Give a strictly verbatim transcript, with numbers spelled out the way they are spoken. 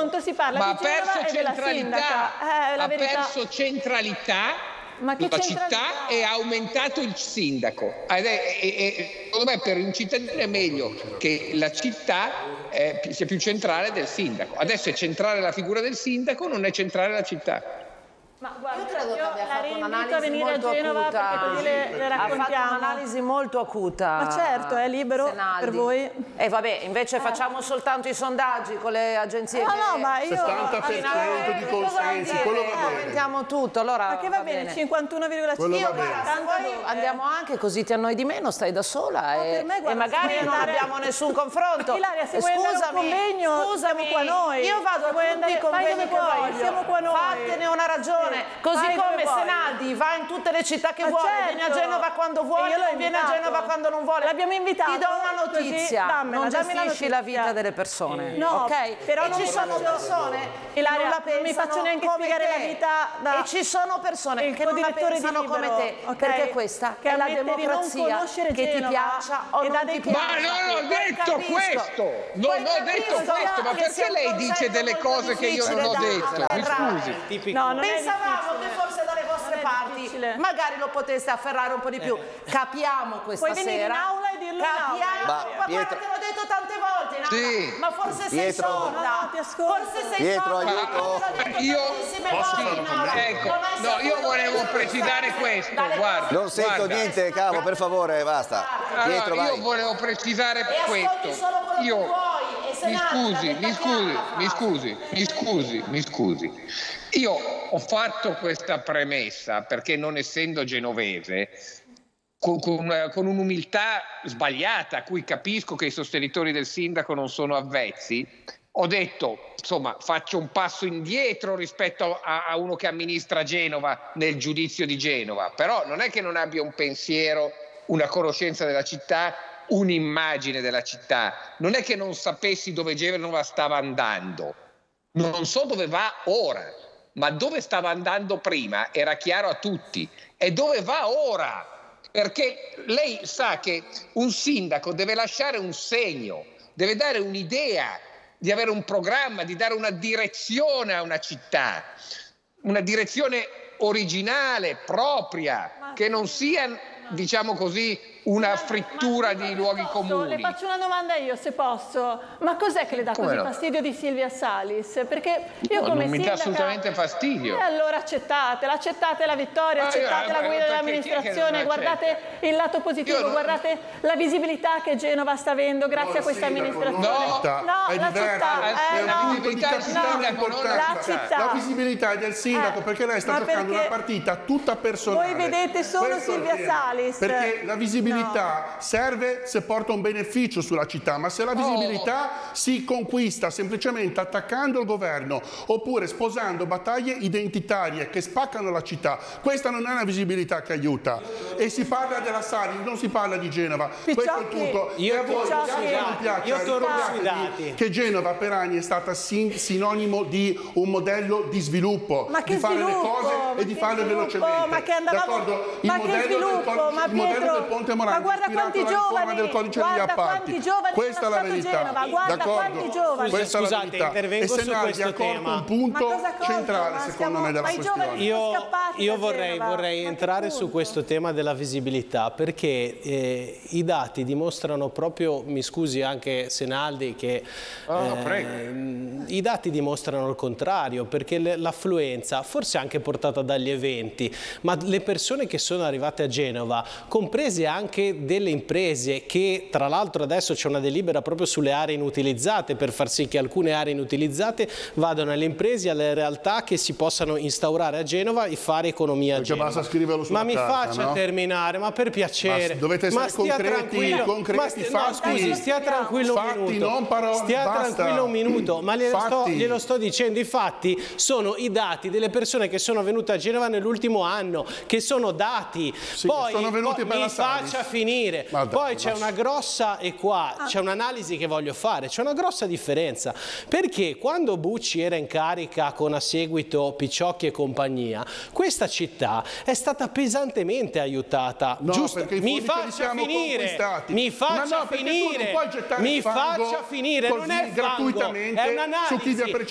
confronto si parla ma di Genova e della sindaca. Eh, la ha verità. perso centralità Ma che la città centralità? e ha aumentato il sindaco. Ed è, è, è, secondo me per un cittadino è meglio che la città eh, sia più centrale del sindaco. Adesso è centrale la figura del sindaco, non è centrale la città. Ma guarda, io credo che abbia la fatto un'analisi a venire molto a Genova acuta. perché così le, le raccontiamo. Ha fatto un'analisi molto acuta. Ma certo, è libero Senaldi. per voi. E vabbè, invece Eh. facciamo soltanto i sondaggi con le agenzie. No, che... no, ma io... settanta per cento di consensi, quello va bene. Aumentiamo tutto, allora Ma che va, bene, cinquantuno virgola cinque. Quello va bene. Guarda, se poi andiamo anche così ti annoi di meno, stai da sola No, e, per me, guarda, e magari se non vuoi andare- abbiamo nessun confronto. Ilaria, se vuoi andare a un convegno, scusami, siamo qua noi. io vado Se a vuoi tutti andare- i vai convegni dove che vuoi, voglio. siamo qua noi. Fattene una ragione, Sì, così vai come dove vuoi. Senaldi va in tutte le città che Ma vuole, certo. viene a Genova quando E vuole, io l'ho non viene a invitato. Genova quando non vuole. L'abbiamo invitato, Ti do una così, notizia, dammela, non dammi la gestisci la notizia. vita delle persone, No, ok? però e non ci mi sono faccio- persone che Ilaria, non la non mi pensano faccio neanche come spiegare te. la vita da- E ci sono persone il che non la codirettore di pensano Libero, come te, ok? perché questa Che è la ammette di non democrazia, conoscere che ti Genova piaccia o e dà non dei ti consigli. Ma piaccia. non ho Poi detto capisco. questo, non Poi ho detto capisco questo, ma che perché sia un lei dice concetto delle molto cose che io non ho difficile da detto? Mi afferrare. scusi. No, non è Pensavamo che difficile. forse dalle vostre Non è parti difficile. magari lo poteste afferrare un po' di più. Capiamo questa Puoi venire sera. in aula e dirlo in aula. Capiamo, Ma, ma, Pietro- guarda che l'ho detto tante volte in aula. Sì. Ma forse sei Pietro- sorda. No, no, ti ascolto. Forse sei Pietro, sorda. aiuto. L'ho detto Io- tantissime Posso volte fare in un aula. commento? Ecco, Non hai no, io saputo volevo difenderti precisare questo, dalle guarda. Non sento Guarda. niente, Cavo, per favore, basta. Pietro, Allora, io vai. volevo precisare E ascolti questo. solo quello che Io vuoi, e se mi no, scusi, l'ha detta mi chiara scusi, la mi frase. scusi, mi scusi, mi scusi. Io ho fatto questa premessa perché non essendo genovese, con, con, con un'umiltà sbagliata, a cui capisco che i sostenitori del sindaco non sono avvezzi, ho detto, insomma, faccio un passo indietro rispetto a, a uno che amministra Genova nel giudizio di Genova, però non è che non abbia un pensiero, una conoscenza della città, un'immagine della città, non è che non sapessi dove Genova stava andando, non so dove va ora, ma dove stava andando prima era chiaro a tutti, e dove va ora, perché lei sa che un sindaco deve lasciare un segno, deve dare un'idea, di avere un programma, di dare una direzione a una città, una direzione originale, propria, che non sia, diciamo così, una frittura di luoghi comuni. Le faccio una domanda io, se posso. Ma cos'è che le dà Come così no? fastidio di Silvia Salis? Perché io No, come non mi dà sindaca... assolutamente fastidio. E allora accettatela, accettate la vittoria, Ah, accettate io- la guida perché chi è che dell'amministrazione, non guardate accetta? il lato positivo, Io non- guardate la visibilità che Genova sta avendo grazie No, a questa il sindaco, amministrazione. no, No, è la diverso, città, è eh, un no, punto di capitale, no, non la la città. La visibilità è del sindaco, Eh, perché lei sta ma giocando perché una partita tutta personale. voi vedete solo Questo è il Silvia tema. Salis. Perché la visibilità serve se porta un beneficio sulla città, ma se la visibilità si conquista semplicemente attaccando il governo oppure sposando battaglie identitarie che spaccano la città, questa non è una visibilità che aiuta. E si parla della Salis, non si parla di Genova. Questo è il Picciocchi, punto. Io E a voi Picciocchi. piaccia o non piaccia, Io torno ricordatevi sui dati. che Genova per anni è stata sin- sinonimo di un modello di sviluppo, Ma che di fare sviluppo? le cose Ma e di che farle sviluppo? velocemente. Ma che andavamo- D'accordo? Il ma che modello del sviluppo? codice- Ma il modello Pietro, del Ponte ma Morandi guarda ha ispirato quanti la riforma giovani, del codice degli guarda appalti. quanti giovani Questa è hanno la lasciato verità. Genova, guarda D'accordo? quanti giovani. Questa è la Scusate, verità. intervengo E su Senaldi questo ha colto tema. un punto Ma cosa colto? centrale Ma secondo stiamo- me della ma i giovani questione. sono Io, scappati io da vorrei, Genova. vorrei Ma che entrare su punto? questo tema della visibilità perché eh, i dati dimostrano proprio, mi scusi anche Senaldi, che Oh, eh, prego. i dati dimostrano il contrario, perché le- l'affluenza forse anche portata dagli eventi, ma le persone che sono arrivate a Genova, comprese anche delle imprese che tra l'altro adesso c'è una delibera proprio sulle aree inutilizzate per far sì che alcune aree inutilizzate vadano alle imprese e alle realtà che si possano instaurare a Genova e fare economia a Perché Genova. basta scriverlo sulla ma mi carta, faccia no? terminare, ma per piacere. Ma dovete essere Ma stia concreti, tranquillo. concreti, Ma stia- no, fatti. scusi, stia tranquillo un Fatti, minuto. non parole, Stia basta. tranquillo un minuto, ma glielo sto, Fatti. glielo sto dicendo. I fatti sono i dati delle persone che sono venute a Genova nell'ultimo anno, che sono dati. Sì, Poi sono venuti poi per mi la Salis. faccia finire. Ma dai, Poi c'è ma- una grossa, e qua c'è un'analisi che voglio fare, c'è una grossa differenza, perché quando Bucci era in carica con a seguito Picciocchi e compagnia, questa città è stata pesantemente aiutata. No, Giusto? perché i Mi fondi che li faccia siamo finire, conquistati. mi Ma faccia no, perché tu non finire, puoi gettare mi fango faccia finire, non così è fango, gratuitamente è un'analisi. su chi vi ha preceduto.